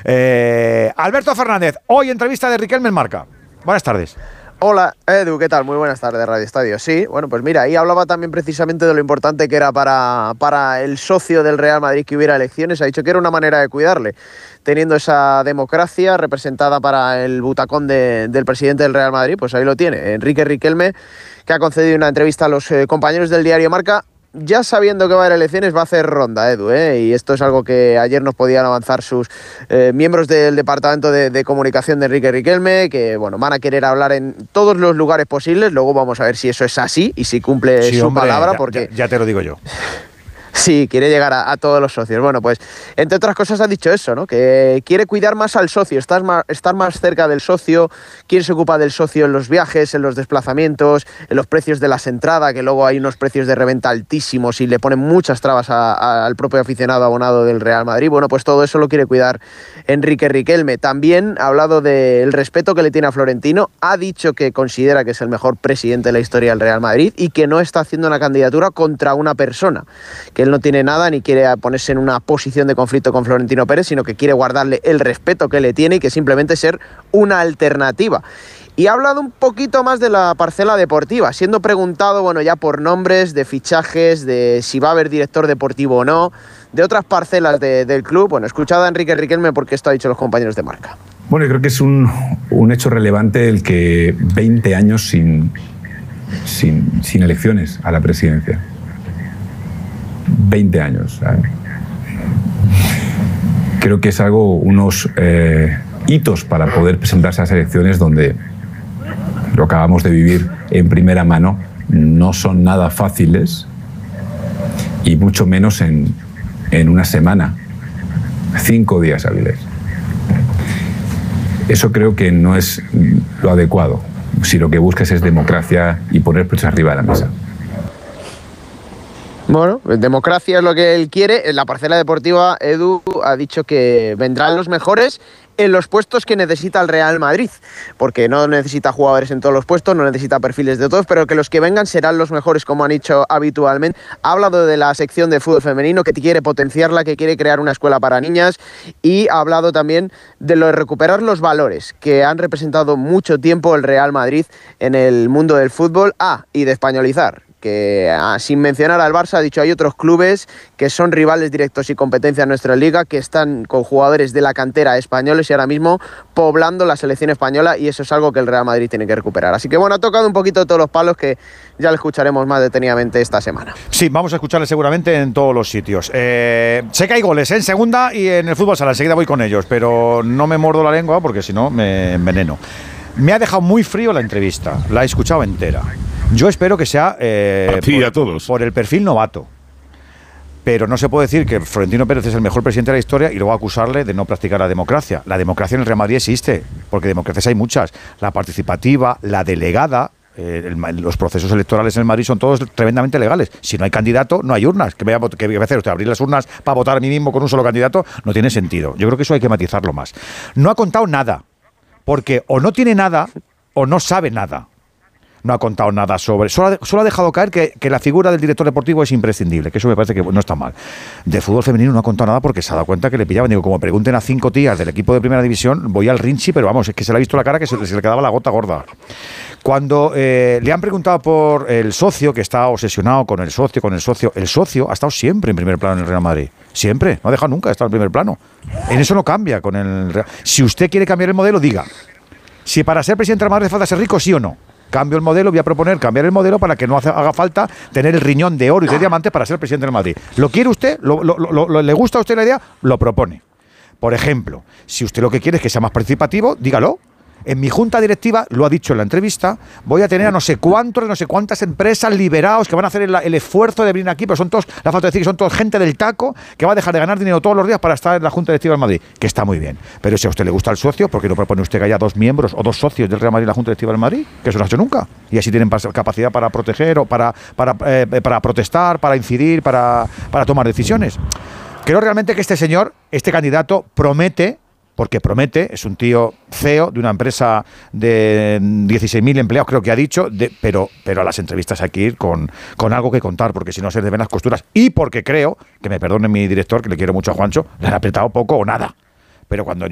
Alberto Fernández, hoy entrevista de Riquelme en Marca. Buenas tardes. Hola, Edu, ¿qué tal? Muy buenas tardes, Radio Estadio. Sí, bueno, pues mira, ahí hablaba también precisamente de lo importante que era para el socio del Real Madrid que hubiera elecciones. Ha dicho que era una manera de cuidarle, teniendo esa democracia representada para el butacón del presidente del Real Madrid. Pues ahí lo tiene, Enrique Riquelme, que ha concedido una entrevista a los compañeros del diario Marca. Ya sabiendo que va a haber elecciones, va a hacer ronda, Edu, y esto es algo que ayer nos podían avanzar sus miembros del departamento de comunicación de Enrique Riquelme, que bueno, van a querer hablar en todos los lugares posibles. Luego vamos a ver si eso es así y si cumple su palabra, porque ya te lo digo yo. Sí, quiere llegar a todos los socios. Bueno, pues entre otras cosas ha dicho eso, ¿no? Que quiere cuidar más al socio, estar más cerca del socio. Quién se ocupa del socio en los viajes, en los desplazamientos, en los precios de las entradas, que luego hay unos precios de reventa altísimos y le ponen muchas trabas al propio aficionado abonado del Real Madrid. Bueno, pues todo eso lo quiere cuidar Enrique Riquelme. También ha hablado del respeto que le tiene a Florentino. Ha dicho que considera que es el mejor presidente de la historia del Real Madrid y que no está haciendo una candidatura contra una persona, que él no tiene nada ni quiere ponerse en una posición de conflicto con Florentino Pérez, sino que quiere guardarle el respeto que le tiene y que simplemente ser una alternativa. Y ha hablado un poquito más de la parcela deportiva, siendo preguntado, bueno, ya por nombres, de fichajes, de si va a haber director deportivo o no, de otras parcelas del club. Bueno, escuchad a Enrique Riquelme porque esto ha dicho los compañeros de Marca. Bueno, yo creo que es un hecho relevante el que 20 años sin elecciones a la presidencia. 20 años. ¿sabes? Creo que es unos hitos para poder presentarse a las elecciones donde lo acabamos de vivir en primera mano, no son nada fáciles y mucho menos en una semana, 5 días hábiles. Eso creo que no es lo adecuado. Si lo que buscas es democracia y poner precios arriba de la mesa. Bueno, democracia es lo que él quiere. En la parcela deportiva, Edu ha dicho que vendrán los mejores en los puestos que necesita el Real Madrid, porque no necesita jugadores en todos los puestos, no necesita perfiles de todos, pero que los que vengan serán los mejores, como han dicho habitualmente. Ha hablado de la sección de fútbol femenino, que quiere potenciarla, que quiere crear una escuela para niñas, y ha hablado también de lo de recuperar los valores que han representado mucho tiempo el Real Madrid en el mundo del fútbol, y de españolizar, que sin mencionar al Barça, ha dicho hay otros clubes que son rivales directos y competencia en nuestra liga, que están con jugadores de la cantera españoles y ahora mismo poblando la selección española, y eso es algo que el Real Madrid tiene que recuperar. Así que bueno, ha tocado un poquito todos los palos que ya le escucharemos más detenidamente esta semana. Sí, vamos a escucharle seguramente en todos los sitios. Sé que hay goles en segunda y en el fútbol sala, enseguida voy con ellos, pero no me muerdo la lengua porque si no me enveneno. Me ha dejado muy frío la entrevista, la he escuchado entera. Yo espero que sea por el perfil novato. Pero no se puede decir que Florentino Pérez es el mejor presidente de la historia y luego acusarle de no practicar la democracia. La democracia en el Real Madrid existe, porque democracias hay muchas. La participativa, la delegada, los procesos electorales en el Madrid son todos tremendamente legales. Si no hay candidato, no hay urnas. ¿Qué voy a hacer usted? ¿Abrir las urnas para votar a mí mismo con un solo candidato? No tiene sentido. Yo creo que eso hay que matizarlo más. No ha contado nada, porque o no tiene nada o no sabe nada. No ha contado nada sobre... Solo ha dejado caer que la figura del director deportivo es imprescindible, que eso me parece que no está mal. De fútbol femenino no ha contado nada porque se ha dado cuenta que le pillaban. Digo, como pregunten a 5 tías del equipo de primera división, voy al Rinchi, pero vamos, es que se le ha visto la cara que se le quedaba la gota gorda. Cuando le han preguntado por el socio, que está obsesionado con el socio ha estado siempre en primer plano en el Real Madrid. Siempre, no ha dejado nunca de estar en primer plano. En eso no cambia con el Real. Si usted quiere cambiar el modelo, diga. Si para ser presidente del Real Madrid hace falta ser rico, sí o no. Cambio el modelo, voy a proponer cambiar el modelo para que no haga falta tener el riñón de oro y de diamante para ser presidente del Madrid. ¿Lo quiere usted? ¿Le gusta a usted la idea? Lo propone. Por ejemplo, si usted lo que quiere es que sea más participativo, dígalo. En mi junta directiva, lo ha dicho en la entrevista, voy a tener a no sé cuántas empresas liberados que van a hacer el esfuerzo de venir aquí, pero son todos, la falta de decir que son todos gente del taco que va a dejar de ganar dinero todos los días para estar en la junta directiva del Madrid, que está muy bien. Pero si a usted le gusta el socio, ¿por qué no propone usted que haya 2 miembros o 2 socios del Real Madrid en la junta directiva del Madrid? Que eso no ha hecho nunca. Y así tienen capacidad para proteger o para protestar, para incidir, para tomar decisiones. Creo realmente que este señor, este candidato, promete, es un tío CEO de una empresa de 16.000 empleados, creo que ha dicho, pero a las entrevistas hay que ir con algo que contar, porque si no se le ven las costuras. Y porque creo, que me perdone mi director, que le quiero mucho a Juancho, le han apretado poco o nada. Pero cuando